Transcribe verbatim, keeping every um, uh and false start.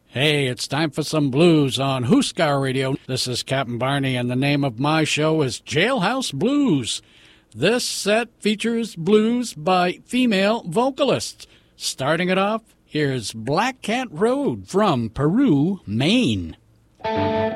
Hey, it's time for some blues on Huskar Radio. This is Captain Barney, and the name of my show is Jailhouse Blues. This set features blues by female vocalists. Starting it off, here's Black Cat Road from Peru, Maine.